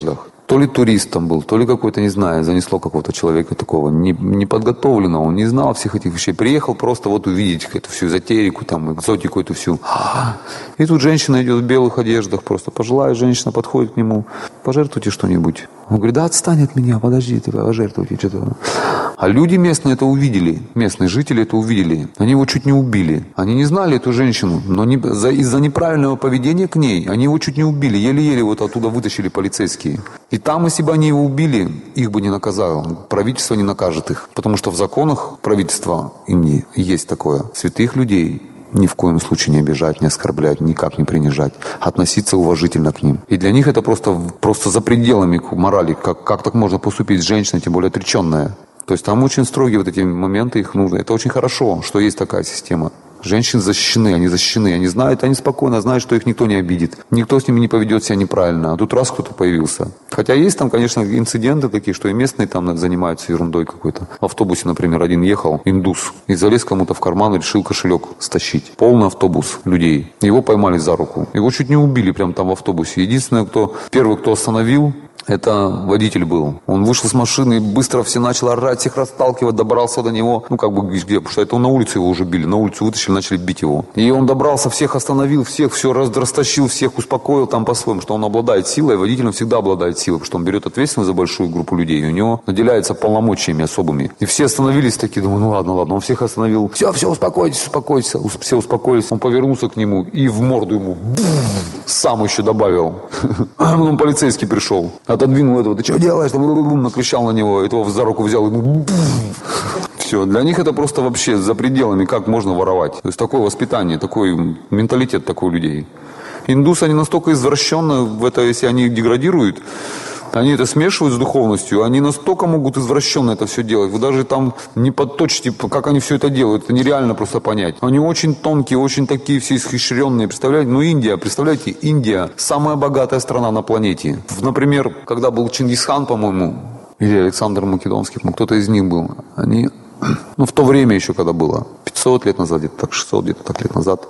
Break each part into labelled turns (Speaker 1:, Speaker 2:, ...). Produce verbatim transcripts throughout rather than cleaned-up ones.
Speaker 1: То ли туристом был, то ли какой-то, не знаю, занесло какого-то человека такого не, неподготовленного, он не знал всех этих вещей. Приехал просто вот увидеть эту всю эзотерику, там, экзотику эту всю. И тут женщина идет в белых одеждах, просто пожилая женщина подходит к нему: пожертвуйте что-нибудь. Он говорит: да отстань от меня, подожди, ты пожертвуйте что-то. А люди местные это увидели, местные жители это увидели. Они его чуть не убили. Они не знали эту женщину, но не, за, из-за неправильного поведения к ней они его чуть не убили. Еле-еле вот оттуда вытащили полицейские. И там, если бы они его убили, их бы не наказало. Правительство не накажет их. Потому что в законах правительства Индии есть такое. Святых людей ни в коем случае не обижать, не оскорблять, никак не принижать. Относиться уважительно к ним. И для них это просто, просто за пределами морали. Как, как так можно поступить с женщиной, тем более отреченная. То есть там очень строгие вот эти моменты, их нужно. Это очень хорошо, что есть такая система. Женщины защищены, они защищены, они знают, они спокойно знают, что их никто не обидит. Никто с ними не поведет себя неправильно. А тут раз кто-то появился. Хотя есть там, конечно, инциденты такие, что и местные там занимаются ерундой какой-то. В автобусе, например, один ехал, индус, и залез кому-то в карман и решил кошелек стащить. Полный автобус людей. Его поймали за руку. Его чуть не убили прямо там в автобусе. Единственное, кто, первый, кто остановил, это водитель был. Он вышел с машины, быстро все начали орать, всех расталкивать, добрался до него. Ну, как бы где, потому что это на улице его уже били. На улицу вытащили, начали бить его. И он добрался, всех остановил, всех, все растащил, всех успокоил там по-своему, что он обладает силой. Водитель он всегда обладает силой, потому что он берет ответственность за большую группу людей. И у него наделяется полномочиями особыми. И все остановились такие, думаю, ну ладно, ладно. Он всех остановил. Все, все, успокойтесь, успокойтесь. Все успокоились. Он повернулся к нему и в морду ему сам еще добавил. Потом полицейский пришел. Отодвинул этого: ты что делаешь? Накричал на него, этого за руку взял, ему все. Для них это просто вообще за пределами, как можно воровать. То есть такое воспитание, такой менталитет такой у людей. Индусы, они настолько извращенно в это, если они деградируют, они это смешивают с духовностью, они настолько могут извращенно это все делать. Вы даже там не подточите, как они все это делают. Это нереально просто понять. Они очень тонкие, очень такие все исхищренные. Представляете? Ну, Индия, представляете, Индия самая богатая страна на планете. Например, когда был Чингисхан, по-моему, или Александр Македонский, ну, кто-то из них был, они, ну, в то время еще, когда было, пятьсот лет назад, где-то так, шестьсот, где-то так лет назад,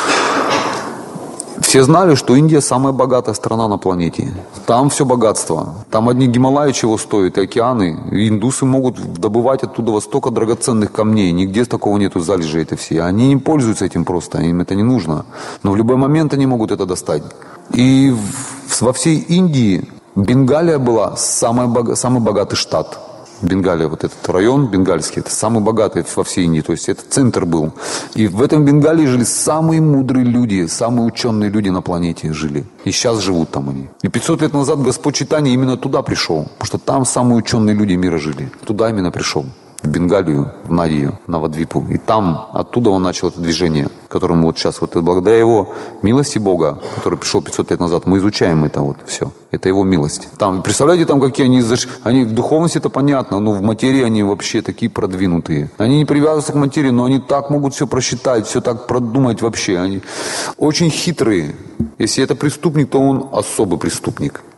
Speaker 1: все знали, что Индия самая богатая страна на планете. Там все богатство. Там одни Гималаи чего стоят, и океаны. И индусы могут добывать оттуда столько драгоценных камней. Нигде такого нету, залежи это все. Они не пользуются этим просто, им это не нужно. Но в любой момент они могут это достать. И во всей Индии Бенгалия была самый, бога, самый богатый штат. Бенгалия, вот этот район бенгальский, это самый богатый во всей Индии, то есть это центр был. И в этом Бенгалии жили самые мудрые люди, самые ученые люди на планете жили. И сейчас живут там они. И пятьсот лет назад Господь Чайтанья именно туда пришел, потому что там самые ученые люди мира жили. Туда именно пришел. В Бенгалию, в Надию, Навадвипу. И там, оттуда он начал это движение, которому вот сейчас, вот благодаря его милости Бога, который пришел пятьсот лет назад, мы изучаем это вот все. Это его милость. Там, представляете, там какие они, они в духовности это понятно, но в материи они вообще такие продвинутые. Они не привязываются к материи, но они так могут все просчитать, все так продумать вообще. Они очень хитрые. Если это преступник, то он особый преступник.